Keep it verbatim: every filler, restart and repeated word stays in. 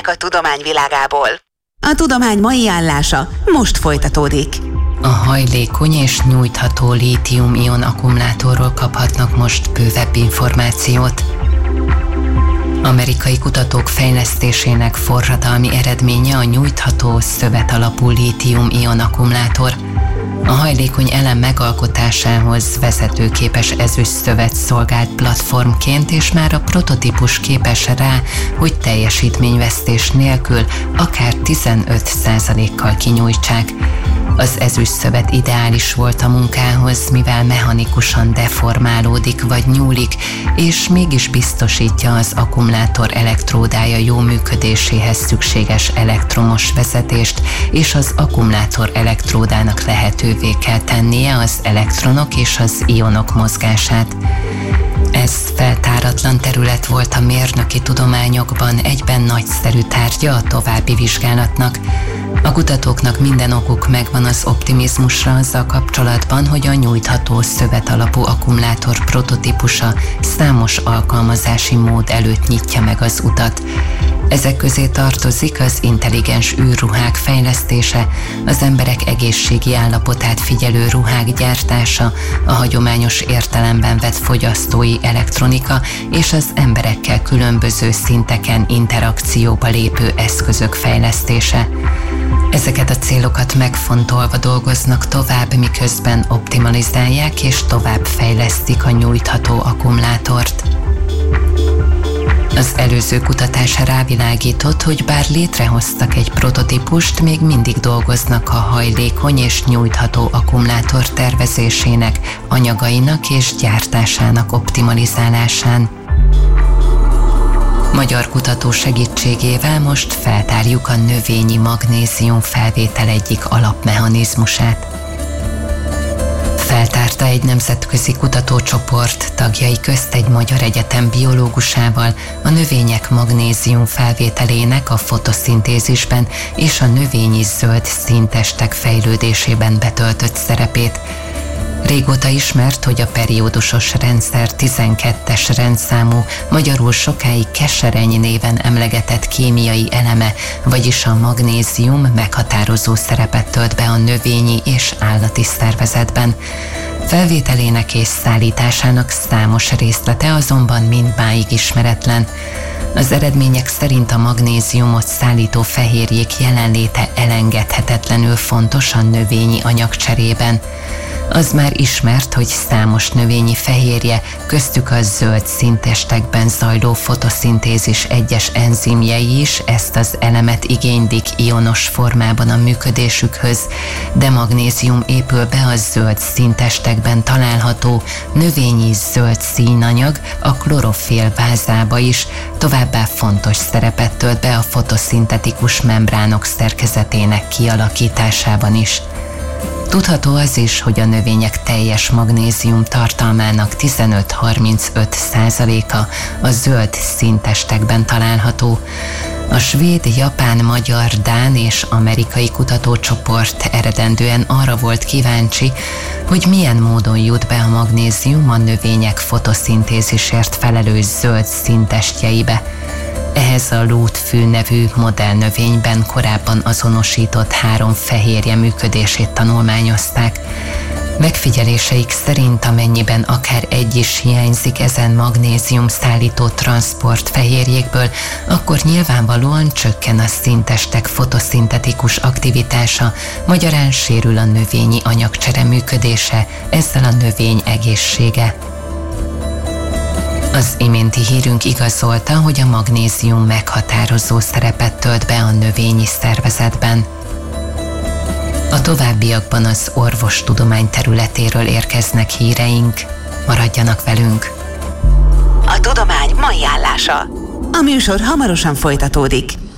a tudomány világából. A tudomány mai állása most folytatódik. A hajlékony és nyújtható lítium-ion akkumulátorról kaphatnak most bővebb információt. Amerikai kutatók fejlesztésének forradalmi eredménye a nyújtható szövetalapú lítium-ion akkumulátor. A hajlékony elem megalkotásához vezetőképes ezüst szövet szolgált platformként, és már a prototípus képes rá, hogy teljesítményvesztés nélkül akár tizenöt százalékkal kinyújtsák. Az ezüst szövet ideális volt a munkához, mivel mechanikusan deformálódik vagy nyúlik, és mégis biztosítja az akkumulátor elektródája jó működéséhez szükséges elektromos vezetést, és az akkumulátor elektródának lehetővé kell tennie az elektronok és az ionok mozgását. Ez feltáratlan terület volt a mérnöki tudományokban, egyben nagyszerű tárgya a további vizsgálatnak. A kutatóknak minden okuk megvan az optimizmusra azzal kapcsolatban, hogy a nyújtható szövet alapú akkumulátor prototípusa számos alkalmazási mód előtt nyitja meg az utat. Ezek közé tartozik az intelligens űrruhák fejlesztése, az emberek egészségi állapotát figyelő ruhák gyártása, a hagyományos értelemben vett fogyasztói elektronika és az emberekkel különböző szinteken interakcióba lépő eszközök fejlesztése. Ezeket a célokat megfontolva dolgoznak tovább, miközben optimalizálják és tovább fejlesztik a nyújtható akkumulátort. Az előző kutatás rávilágított, hogy bár létrehoztak egy prototípust, még mindig dolgoznak a hajlékony és nyújtható akkumulátor tervezésének, anyagainak és gyártásának optimalizálásán. Magyar kutató segítségével most feltárjuk a növényi magnézium felvétel egyik alapmechanizmusát. Feltárta egy nemzetközi kutatócsoport tagjai közt egy magyar egyetem biológusával a növények magnézium felvételének a fotoszintézisben és a növényi zöld színtestek fejlődésében betöltött szerepét. Régóta ismert, hogy a periódusos rendszer tizenkettes rendszámú, magyarul sokáig kesereny néven emlegetett kémiai eleme, vagyis a magnézium meghatározó szerepet tölt be a növényi és állati szervezetben. Felvételének és szállításának számos részlete azonban mindmáig ismeretlen. Az eredmények szerint a magnéziumot szállító fehérjék jelenléte elengedhetetlenül fontos a növényi anyagcserében. Az már ismert, hogy számos növényi fehérje, köztük a zöld színtestekben zajló fotoszintézis egyes enzimjei is ezt az elemet igénylik ionos formában a működésükhöz, de magnézium épül be a zöld színtestekben található növényi zöld színanyag, a klorofél vázába is, továbbá fontos szerepet tölt be a fotoszintetikus membránok szerkezetének kialakításában is. Tudható az is, hogy a növények teljes magnézium tartalmának tizenöt-harmincöt százaléka a zöld színtestekben található. A svéd, japán, magyar, dán és amerikai kutatócsoport eredendően arra volt kíváncsi, hogy milyen módon jut be a magnézium a növények fotoszintézisért felelős zöld színtestjeibe. Ehhez a lútfű nevű modellnövényben korábban azonosított három fehérje működését tanulmányozták. Megfigyeléseik szerint amennyiben akár egy is hiányzik ezen magnézium szállító transzport fehérjékből, akkor nyilvánvalóan csökken a színtestek fotoszintetikus aktivitása, magyarán sérül a növényi anyagcsere működése, ezzel a növény egészsége. Az iménti hírünk igazolta, hogy a magnézium meghatározó szerepet tölt be a növényi szervezetben. A továbbiakban az orvostudomány területéről érkeznek híreink. Maradjanak velünk! A tudomány mai állása. A műsor hamarosan folytatódik.